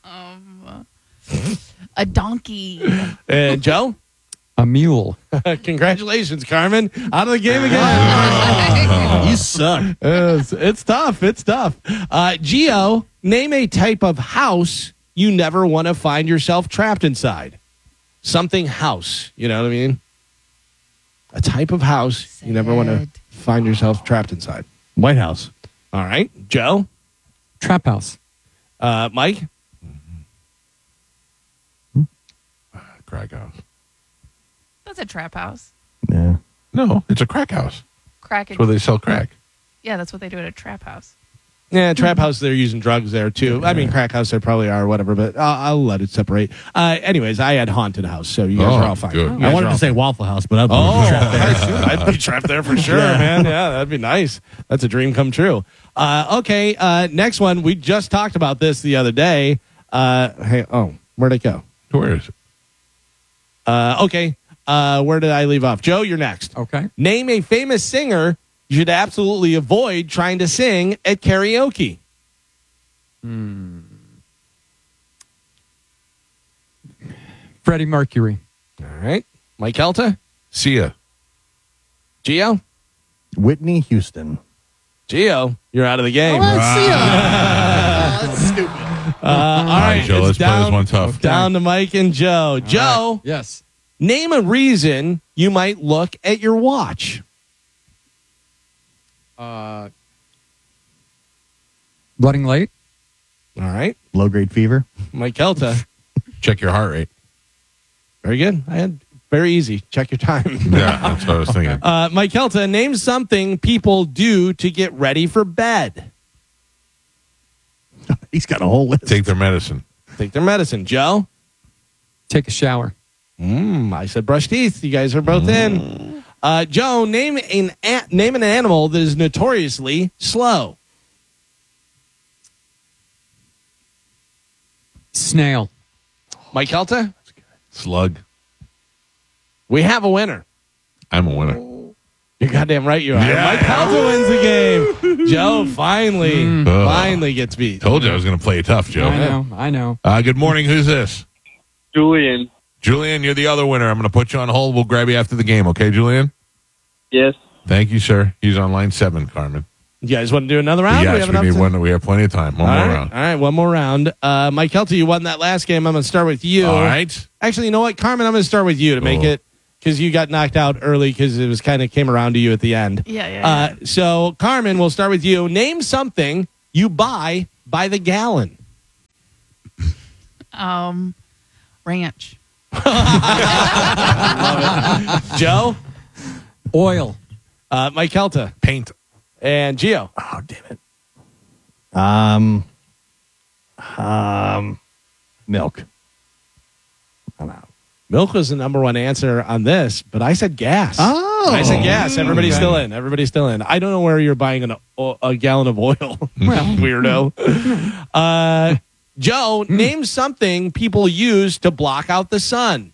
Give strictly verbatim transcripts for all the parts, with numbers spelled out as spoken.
Um, a donkey. And Joe? A mule. Congratulations, Carmen. Out of the game again. You suck. it's, it's tough. It's tough. Uh, Gio, name a type of house you never want to find yourself trapped inside. Something house. You know what I mean? A type of house you never want to Sad. find yourself trapped inside. White House. All right. Joe? Trap house. Uh, Mike? Crack house. That's a trap house. Yeah. No, it's a crack house. Crack. That's where they sell crack. Yeah, that's what they do at a trap house. Yeah, trap house, they're using drugs there, too. I mean, crack house, they probably are, whatever, but I'll, I'll let it separate. Uh, anyways, I had haunted house, so you guys Oh, are all fine. good. You I guys wanted are to all say fine. Waffle House, but I'd be Oh, trapped there. I'd be trapped there for sure, man. Yeah, that'd be nice. That's a dream come true. Uh, okay, uh, next one. We just talked about this the other day. Uh, hey, oh, where'd it go? Where is it? Uh, okay, uh, where did I leave off? Joe, you're next. Okay. Name a famous singer you should absolutely avoid trying to sing at karaoke. Freddie Mercury. All right, Mike Kelta, See ya. Gio, Whitney Houston. Gio, you're out of the game. Uh, all All right, right, Joe, it's let's play down, this one tough. down to Mike and Joe. Joe, Yes. name a reason you might look at your watch. Uh, running late. All right, Low grade fever. Mike Kelta. Check your heart rate. Very good. I had very easy. Check your time. Yeah, that's what I was thinking. Uh, Mike Kelta, name something people do to get ready for bed. He's got a whole list. Take their medicine. Take their medicine. Joe? Take a shower. Mm, I said brush teeth. You guys are both in. Uh, Joe, name an a- name an animal that is notoriously slow. Snail. Mike Kelta? Slug. We have a winner. I'm a winner. You're goddamn right you are. Yeah. Mike Kelta wins the game. Joe finally, Ugh. finally gets beat. Told you I was going to play it tough, Joe. I know. I know. Uh, good morning. Who's this? Julian. Julian, you're the other winner. I'm going to put you on hold. We'll grab you after the game. Okay, Julian? Yes. Thank you, sir. He's on line seven, Carmen. You guys want to do another round? yes, have we, enough need to- one. We have plenty of time. One All more right, round. all right, one more round. Uh, Mike Kelta, you won that last game. I'm going to start with you. All right. Actually, you know what, Carmen? I'm going to start with you to make Oh. it because you got knocked out early because it was kind of came around to you at the end. Yeah, yeah. Uh, so, Carmen, we'll start with you. Name something you buy by the gallon. yeah. Um, ranch. Joe, Oil. uh, Mike Kelta, Paint. and Gio. Oh, damn it. Um, um, milk. I'm out. Milk was the number one answer on this, but I said gas. Oh. I said gas. Everybody's still in. Everybody's still in. I don't know where you're buying an, a, a gallon of oil. Weirdo. Uh, Joe, name something people use to block out the sun.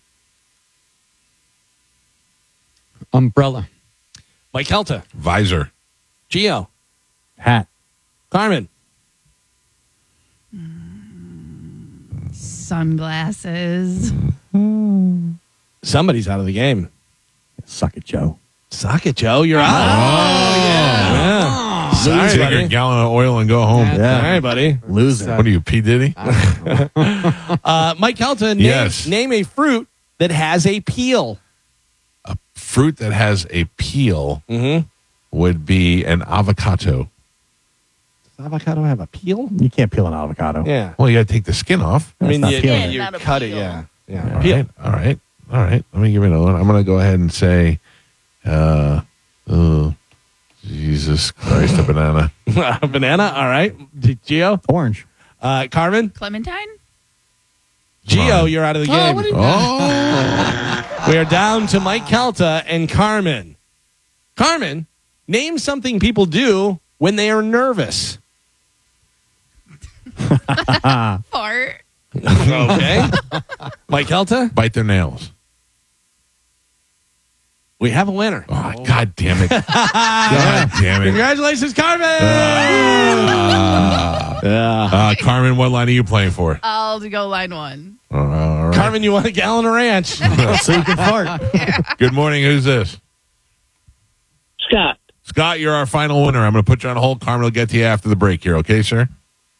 Umbrella. Mike Kelta, Visor. Gio, Hat. Carmen, Sunglasses. somebody's out of the game. Suck it, Joe. Suck it, Joe. You're out. Oh, yeah. Sorry, Take buddy. your gallon of oil and go home. Yeah. All right, buddy. Loser. What are you, P. Diddy? Uh, Mike Kelta, name, Yes. name a fruit that has a peel. Fruit that has a peel Mm-hmm. would be an avocado. Does avocado have a peel? You can't peel an avocado. Yeah. Well, you got to take the skin off. I mean, not you, peeling you it. Not a cut it, peel. yeah. Yeah. All Peel. right. All right. All right. Let me give you another one. I'm going to go ahead and say, uh, oh, Jesus Christ, a banana. Banana. All right. G- Gio. Orange. Uh, Carmen. Clementine? Gio, Fine. you're out of the game. Oh, We are down to Mike Kelta and Carmen. Carmen, name something people do when they are nervous. Fart. Okay. Mike Kelta, bite their nails. we have a winner. Oh, God damn it. God damn it. Congratulations, Carmen. Ah. Yeah. Uh, Carmen, what line are you playing for? I'll go line one. Uh, all right. Carmen, you want a gallon of ranch? So you can fart. Good morning. Who's this? Scott. Scott, you're our final winner. I'm going to put you on hold. Carmen will get to you after the break here. Okay, sir?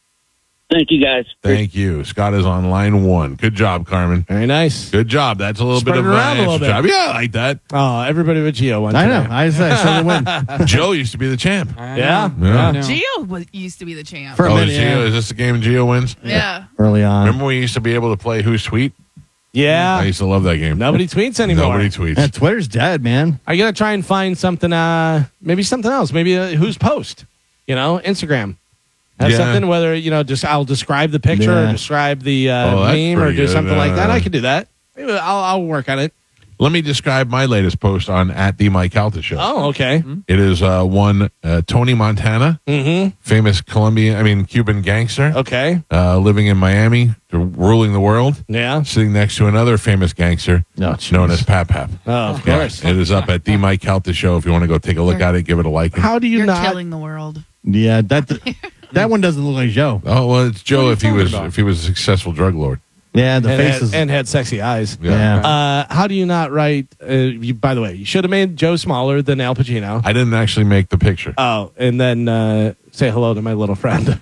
Thank you, guys. Thank you. Scott is on line one. Good job, Carmen. Very nice. Good job. That's a little Spread bit it of around a an little extra bit. job. Yeah, I like that. Oh, everybody but Gio won I today. know. I say so to win. Joe used to be the champ. I Yeah. know. Yeah. I know. Gio was, used to be the champ. For a Oh, minute, is, Gio, yeah. is this the game Gio wins? yeah. Early on. Remember when we used to be able to play Who's Sweet? I Yeah. used to love that game. Nobody tweets anymore. Nobody tweets. Yeah, Twitter's dead, man. I gotta try and find something. Uh, maybe something else. Maybe uh, who's post. You know, Instagram. Have Yeah. something. Whether you know, just I'll describe the picture Yeah. or describe the Oh, uh, that's meme or pretty do good. something like that. Uh, I could do that. Maybe I'll, I'll work on it. Let me describe my latest post on at the Mike Calta Show. Oh, okay. It is uh, one uh, Tony Montana, Mm-hmm. famous Colombian, I mean Cuban gangster, Okay. uh, living in Miami, ruling the world, Yeah. sitting next to another famous gangster No, known jeez. as Pap Pap. Oh, of Yeah, course. it is up at the Mike Calta Show. If you want to go take a look at it, give it a like. How do you You're not? killing the world. Yeah, that that one doesn't look like Joe. Oh well, it's Joe What are if you he was talking about? if he was a successful drug lord. Yeah, the and, face had, is. and had sexy eyes. yeah. Uh, how do you not write? Uh, you, by the way, you should have made Joe smaller than Al Pacino. I didn't actually make the picture. Oh, and then uh, say hello to my little friend.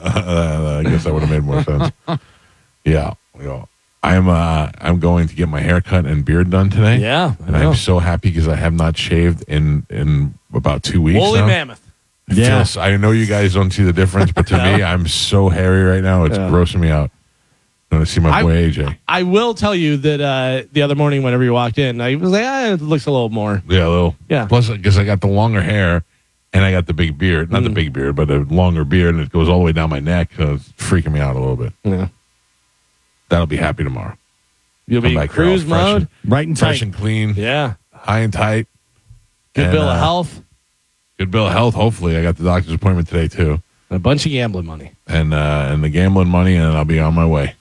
I guess that would have made more sense. Yeah, you know, I'm uh, I'm going to get my haircut and beard done today. yeah, I and know. I'm so happy because I have not shaved in in about two weeks. Woolly now. mammoth. It Yeah. feels- I know you guys don't see the difference, but to me, I'm so hairy right now. It's Yeah. grossing me out. I'm going to see my I- boy A J. I will tell you that uh, the other morning, whenever you walked in, I was like, ah, it looks a little more. Yeah, a little. Yeah. Plus, because I got the longer hair and I got the big beard. Not the Mm. big beard, but a longer beard, and it goes all the way down my neck. So it's freaking me out a little bit. Yeah. That'll be happy tomorrow. You'll Come be back here all cruise fresh mode. and- right and Fresh tight. and clean, Yeah. high and tight. Good And, bill uh, of health. Good bill of health. Hopefully, I got the doctor's appointment today too, And a bunch of gambling money. and uh, and the gambling money, and I'll be on my way.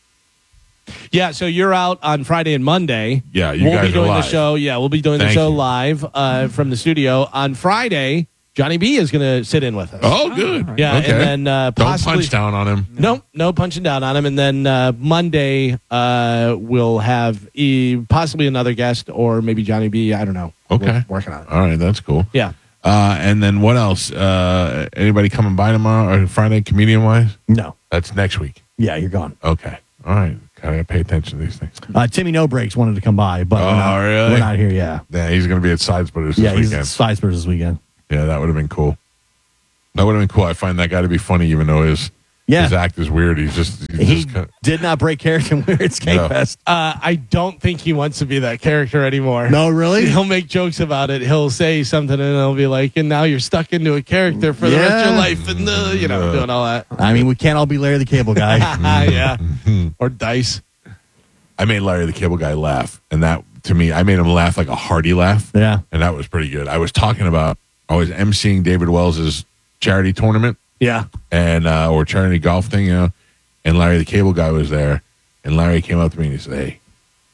Yeah, so you're out on Friday and Monday. Yeah, you we'll guys be doing are live. the show. Yeah, we'll be doing Thank the show you. live uh, from the studio. On Friday, Johnny B is going to sit in with us. Oh, good. Yeah, Okay. and then uh, Don't possibly punch down on him. No, no punching down on him. And then uh, Monday, uh, we'll have e- possibly another guest or maybe Johnny B. I don't know. Okay. We're working on it. All right, that's cool. Yeah. Uh, and then what else? Uh, anybody coming by tomorrow or Friday, comedian wise? No. That's next week. Yeah, you're gone. Okay. All right. Gotta pay attention to these things. Uh, Timmy No Breaks wanted to come by, but Oh, we're, not, really? we're not here. Yeah. Yeah, he's gonna be at Side Splitters this Yeah, he's weekend. Side Spurs this weekend. Yeah, that would have been cool. That would have been cool. I find that guy to be funny, even though his Yeah. his act is weird. He's just he's He just kind of, did not break character when we were at Skate No. Fest. Uh, I don't think he wants to be that character anymore. No, really? He'll make jokes about it. He'll say something and he'll be like, and now you're stuck into a character for the rest of Yeah. your life. And, uh, you know, Yeah. doing all that. I mean, we can't all be Larry the Cable Guy. yeah. Or Dice. I made Larry the Cable Guy laugh, and that to me, I made him laugh like a hearty laugh, yeah. and that was pretty good. I was talking about I was emceeing David Wells's charity tournament. Yeah. and uh, or charity golf thing, you know. And Larry the Cable Guy was there, and Larry came up to me and he said, "Hey,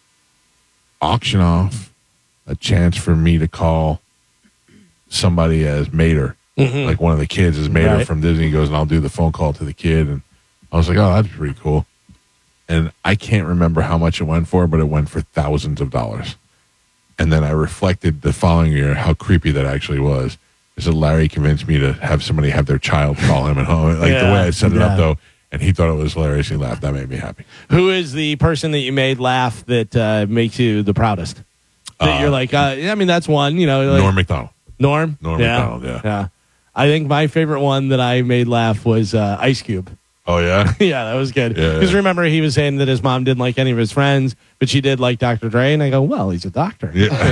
auction off a chance for me to call somebody as Mater, like one of the kids as Mater Right. from Disney." He goes, and I'll do the phone call to the kid, and I was like, "Oh, that's pretty cool." And I can't remember how much it went for, but it went for thousands of dollars. And then I reflected the following year how creepy that actually was. I said, Larry convinced me to have somebody have their child call him at home. Like the Yeah. way I set it Yeah. up, though, and he thought it was hilarious. He laughed. That made me happy. Who is the person that you made laugh that uh, makes you the proudest? That Uh, you're like, uh, I mean, that's one, you know. Like, Norm McDonald. Norm? Norm yeah. Macdonald, yeah. Yeah. I think my favorite one that I made laugh was uh, Ice Cube. Oh, yeah? Yeah, that was good. Yeah, Because yeah. remember, he was saying that his mom didn't like any of his friends, but she did like Doctor Dre. And I go, well, he's a doctor.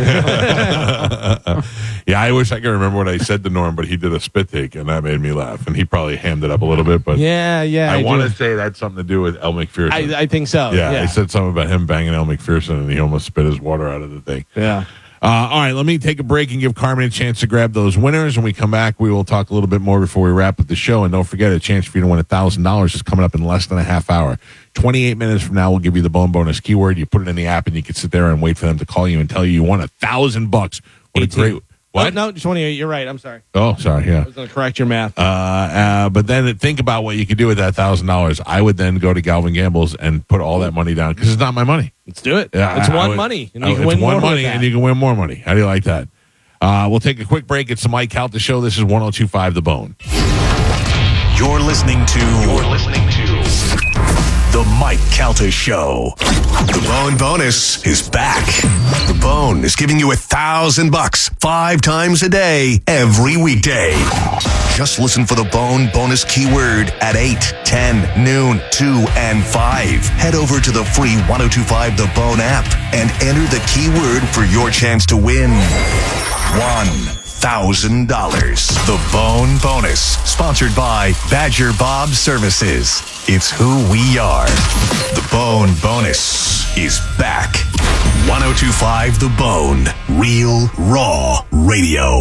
Yeah. Yeah, I wish I could remember what I said to Norm, but he did a spit take, and that made me laugh. And he probably hammed it up a little bit, but Yeah, yeah. I, want do. to say that's something to do with El McPherson. I, I think so. yeah, Yeah. I said something about him banging El McPherson, and he almost spit his water out of the thing. yeah. Uh, all right, let me take a break and give Carmen a chance to grab those winners. When we come back, we will talk a little bit more before we wrap up the show. And don't forget, a chance for you to win one thousand dollars is coming up in less than a half hour. twenty-eight minutes from now, we'll give you the bone bonus keyword. You put it in the app, and you can sit there and wait for them to call you and tell you you won one thousand bucks. What a eighteen. great What? Oh, no, twenty-eight. You're right. I'm sorry. Oh, sorry. Yeah. I was going to correct your math. Uh, uh, but then think about what you could do with that thousand dollars. I would then go to Galvin Gambles and put all that money down because it's not my money. Let's do it. Yeah, it's I- I one would- money. And oh, you can it's win one more money, with that. and you can win more money. How do you like that? Uh, we'll take a quick break. It's the Mike Calta Show. This is one oh two point five The Bone. You're listening to. You're listening to the Mike Calta Show. The Bone Bonus is back. The Bone is giving you a thousand bucks five times a day, every weekday. Just listen for the Bone Bonus keyword at eight, ten, noon, two, and five. Head over to the free one oh two point five The Bone app and enter the keyword for your chance to win one thousand dollars. The Bone Bonus, sponsored by Badger Bob Services. It's who we are. The Bone Bonus is back. one oh two point five The Bone. Real, raw radio.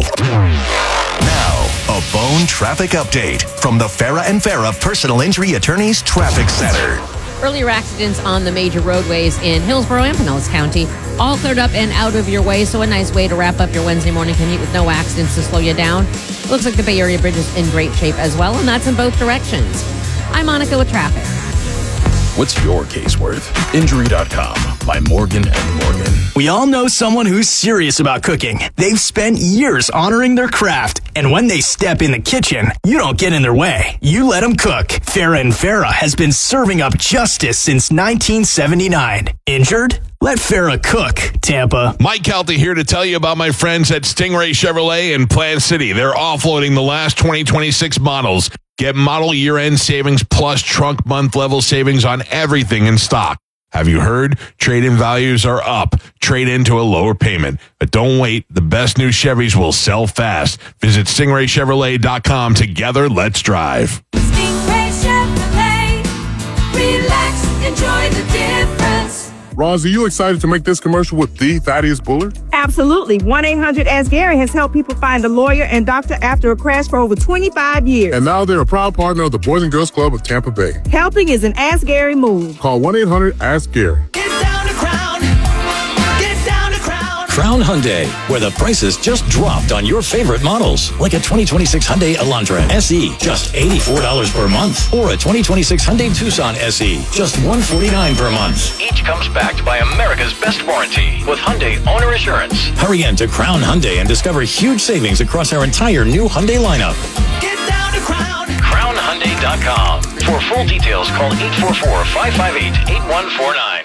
Now, a Bone traffic update from the Farah and Farah Personal Injury Attorneys Traffic Center. Earlier accidents on the major roadways in Hillsborough and Pinellas County, all cleared up and out of your way, so a nice way to wrap up your Wednesday morning commute with no accidents to slow you down. Looks like the Bay Area Bridge is in great shape as well, and that's in both directions. I'm Monica with traffic. What's your case worth? Injury dot com by Morgan and Morgan. We all know someone who's serious about cooking. They've spent years honoring their craft, and when they step in the kitchen, you don't get in their way. You let them cook. Farah and Farah has been serving up justice since nineteen seventy-nine. Injured? Let Farah cook, Tampa. Mike Calta here to tell you about my friends at Stingray Chevrolet in Plant City. They're offloading the last twenty twenty-six models. Get model year-end savings plus trunk month-level savings on everything in stock. Have you heard? Trade-in values are up. Trade into a lower payment. But don't wait. The best new Chevys will sell fast. Visit stingray chevrolet dot com. Together, let's drive. Stingray Chevrolet. Relax, enjoy the difference. Roz, are you excited to make this commercial with the Thaddeus Bullard? Absolutely. one eight hundred ask Gary has helped people find a lawyer and doctor after a crash for over twenty-five years. And now they're a proud partner of the Boys and Girls Club of Tampa Bay. Helping is an Ask Gary move. Call one eight hundred ask Gary. Get down to Crown. Get down to Crown. Crown Hyundai, where the prices just dropped on your favorite models. Like a twenty twenty-six Hyundai Elantra S E, just eighty-four dollars per month. Or a twenty twenty-six Hyundai Tucson S E, just one hundred forty-nine dollars per month. Each comes backed by America's best warranty with Hyundai Owner Assurance. Hurry in to Crown Hyundai and discover huge savings across our entire new Hyundai lineup. Get down to Crown. crown hyundai dot com. For full details, call eight four four, five five eight, eight one four nine.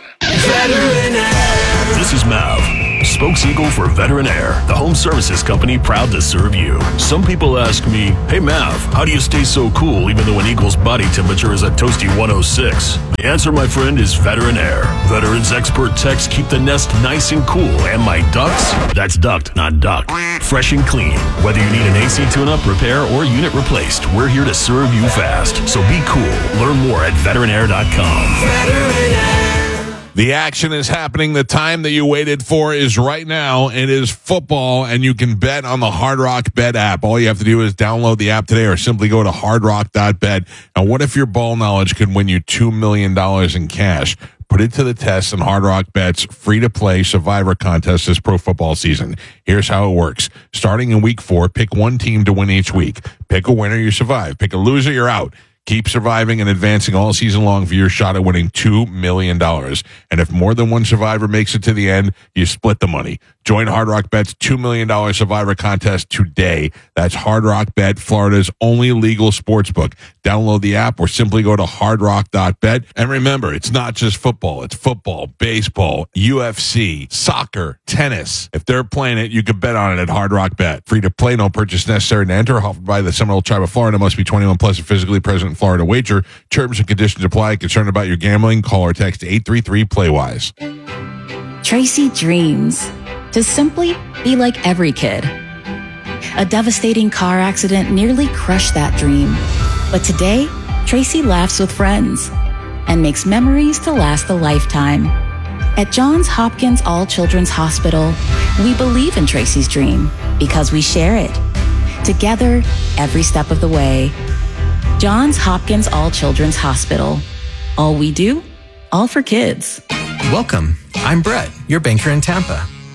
This is Mav, Spokes-Eagle for Veteran Air, the home services company proud to serve you. Some people ask me, hey Mav, how do you stay so cool even though an Eagle's body temperature is at toasty one oh six? The answer, my friend, is Veteran Air. Veterans expert techs keep the nest nice and cool, and my ducts, that's duct, not duck, fresh and clean. Whether you need an A C tune-up, repair, or unit replaced, we're here to serve you fast. So be cool. Learn more at veteran air dot com. Veteran Air. The action is happening. The time that you waited for is right now. It is football, and you can bet on the Hard Rock Bet app. All you have to do is download the app today or simply go to hard rock dot bet. And what if your ball knowledge could win you two million dollars in cash? Put it to the test in Hard Rock Bet's free-to-play Survivor contest this pro football season. Here's how it works. Starting in week four, pick one team to win each week. Pick a winner, you survive. Pick a loser, you're out. Keep surviving and advancing all season long for your shot at winning two million dollars. And if more than one survivor makes it to the end, you split the money. Join Hard Rock Bet's two million dollars Survivor contest today. That's Hard Rock Bet, Florida's only legal sports book. Download the app or simply go to hard rock dot bet. And remember, it's not just football. It's football, baseball, U F C, soccer, tennis. If they're playing it, you can bet on it at Hard Rock Bet. Free to play, no purchase necessary to enter. Offered by the Seminole Tribe of Florida. Must be twenty-one plus and physically present in Florida. Wager. Terms and conditions apply. Concerned about your gambling? Call or text eight three three, play wise. Tracy dreams to simply be like every kid. A devastating car accident nearly crushed that dream. But today, Tracy laughs with friends and makes memories to last a lifetime. At Johns Hopkins All Children's Hospital, we believe in Tracy's dream because we share it. Together, every step of the way. Johns Hopkins All Children's Hospital. All we do, all for kids. Welcome. I'm Brett, your banker in Tampa.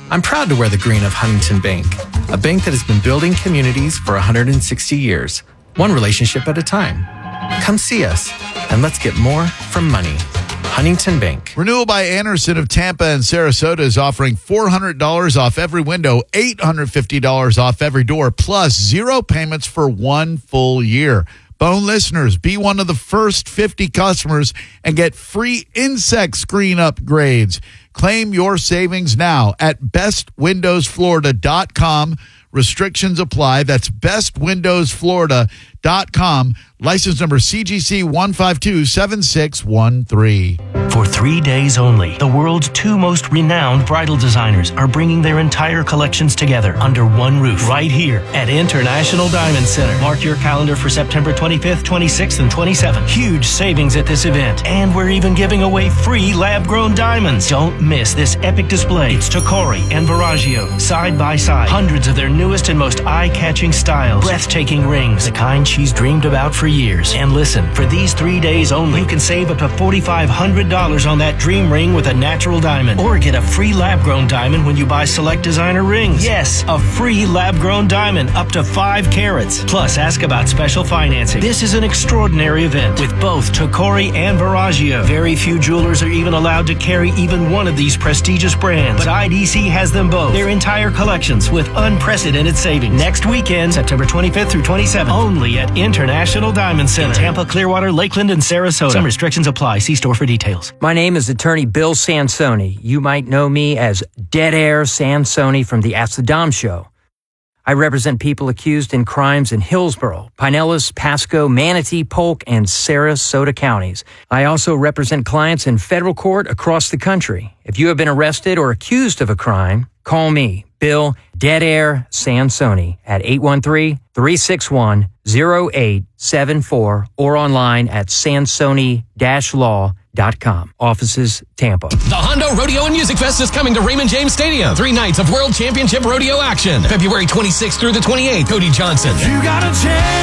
I'm proud to wear the green of Huntington Bank, a bank that has been building communities for one hundred sixty years, one relationship at a time. Come see us, and let's get more from money. Huntington Bank. Renewal by Anderson of Tampa and Sarasota is offering four hundred dollars off every window, eight hundred fifty dollars off every door, plus zero payments for one full year. Bone listeners, be one of the first fifty customers and get free insect screen upgrades. Claim your savings now at best windows florida dot com. Restrictions apply. That's best windows florida dot com. License number C G C one five two seven six one three. For three days only, the world's two most renowned bridal designers are bringing their entire collections together under one roof right here at International Diamond Center. Mark your calendar for September twenty-fifth, twenty-sixth, and twenty-seventh. Huge savings at this event, and we're even giving away free lab-grown diamonds. Don't miss this epic display. It's Tacori and Verragio side by side. Hundreds of their newest and most eye-catching styles. Breathtaking rings, the kind she's dreamed about for years. And listen, for these three days only, you can save up to four thousand five hundred dollars on that dream ring with a natural diamond. Or get a free lab-grown diamond when you buy select designer rings. Yes, a free lab-grown diamond up to five carats. Plus, ask about special financing. This is an extraordinary event with both Tacori and Verragio. Very few jewelers are even allowed to carry even one of these prestigious brands. But I D C has them both. Their entire collections with unprecedented savings. Next weekend, September twenty-fifth through twenty-seventh, only at International Diamond Center. In Tampa, Clearwater, Lakeland, and Sarasota. Some restrictions apply. See store for details. My name is attorney Bill Sansoni. You might know me as Dead Air Sansoni from the Ask the Dom show. I represent people accused in crimes in Hillsborough, Pinellas, Pasco, Manatee, Polk, and Sarasota counties. I also represent clients in federal court across the country. If you have been arrested or accused of a crime, call me, Bill Dead Air Sansoni, at eight one three, three six one, zero eight seven four or online at sansoni dash law dot com. Offices, Tampa. The Hondo Rodeo and Music Fest is coming to Raymond James Stadium. Three nights of World Championship Rodeo action. February twenty-sixth through the twenty-eighth. Cody Johnson. You got a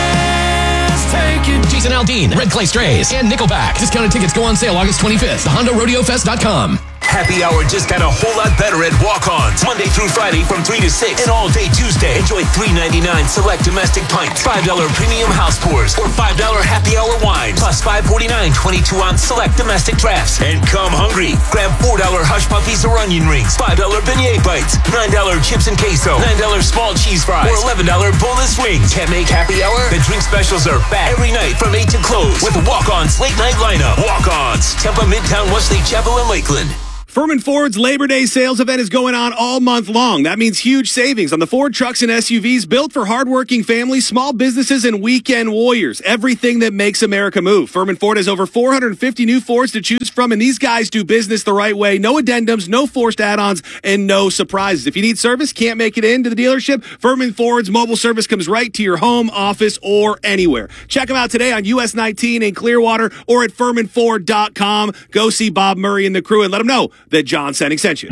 chance, take it. Jason Aldean, Red Clay Strays, and Nickelback. Discounted tickets go on sale August twenty-fifth. the hondo rodeo fest dot com. Happy Hour just got a whole lot better at Walk-Ons. Monday through Friday from three to six. And all day Tuesday. Enjoy three ninety-nine select domestic pints, five dollars premium house pours, or five dollars happy hour wines. Plus five forty-nine twenty-two ounce select domestic drafts. And come hungry. Grab four dollars hush puppies or onion rings, five dollars beignet bites, nine dollars chips and queso, nine dollars small cheese fries, or eleven dollars boneless wings. Can't make happy hour? The drink specials are back every night from eight to close with Walk-Ons late night lineup. Walk-Ons, Tampa, Midtown, Wesley Chapel, and Lakeland. Furman Ford's Labor Day sales event is going on all month long. That means huge savings on the Ford trucks and S U Vs built for hardworking families, small businesses, and weekend warriors. Everything that makes America move. Furman Ford has over four hundred fifty new Fords to choose from, and these guys do business the right way. No addendums, no forced add-ons, and no surprises. If you need service, can't make it into the dealership, Furman Ford's mobile service comes right to your home, office, or anywhere. Check them out today on U S nineteen in Clearwater or at furman ford dot com. Go see Bob Murray and the crew and let them know that John Senning sent you.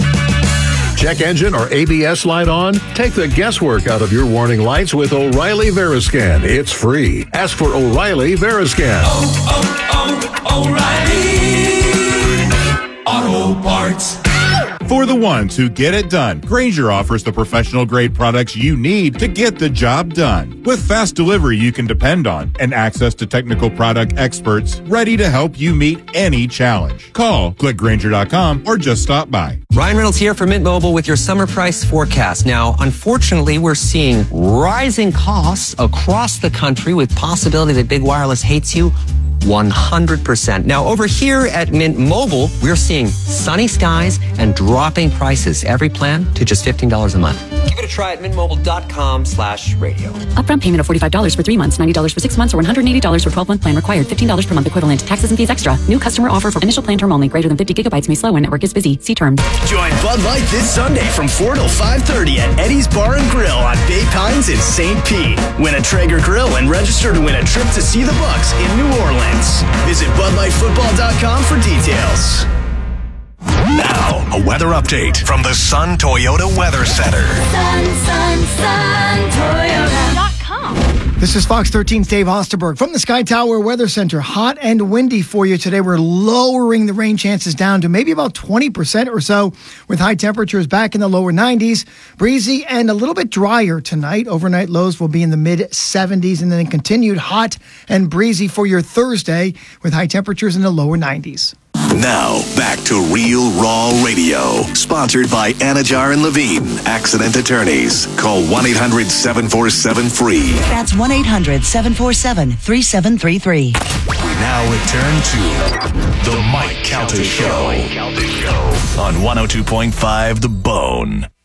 Check engine or A B S light on? Take the guesswork out of your warning lights with O'Reilly Veriscan. It's free. Ask for O'Reilly Veriscan. Oh, oh, oh, O'Reilly Auto Parts. For the ones who get it done, Grainger offers the professional-grade products you need to get the job done. With fast delivery you can depend on and access to technical product experts ready to help you meet any challenge. Call, click Grainger dot com, or just stop by. Ryan Reynolds here for Mint Mobile with your summer price forecast. Now, unfortunately, we're seeing rising costs across the country with possibility that big wireless hates you one hundred percent. Now, over here at Mint Mobile, we're seeing sunny skies and dropping prices. Every plan to just fifteen dollars a month. Give it a try at mintmobile.com slash radio. Upfront payment of forty-five dollars for three months, ninety dollars for six months, or one hundred eighty dollars for twelve-month plan required. fifteen dollars per month equivalent. Taxes and fees extra. New customer offer for initial plan term only. Greater than fifty gigabytes may slow when network is busy. See terms. Join Bud Light this Sunday from four till five thirty at Eddie's Bar and Grill on Bay Pines in Saint Pete. Win a Traeger grill and register to win a trip to see the Bucks in New Orleans. Visit bud light football dot com for details. Now, a weather update from the Sun Toyota Weather Center. Sun, sun, sun, Toyota dot com. This is Fox thirteen's Dave Osterberg from the Sky Tower Weather Center. Hot and windy for you today. We're lowering the rain chances down to maybe about twenty percent or so, with high temperatures back in the lower nineties. Breezy and a little bit drier tonight. Overnight lows will be in the mid seventies, and then continued hot and breezy for your Thursday with high temperatures in the lower nineties. Now, back to Real Raw Radio, sponsored by Anajar and Levine, accident attorneys. Call one eight hundred seven four seven free. That's one eight hundred seven four seven three seven three three. We now return to The Mike Calta Show on one oh two point five The Bone.